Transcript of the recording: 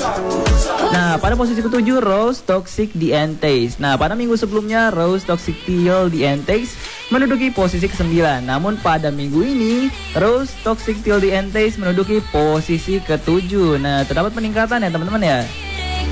Nah, pada posisi ketujuh Rose Toxic The Antace. Nah, pada minggu sebelumnya Rose Toxic Teal The Antace menduduki posisi ke-9. Namun pada minggu ini Rose Toxic Teal The Antace menduduki posisi ke-7. Nah, terdapat peningkatan ya teman-teman ya.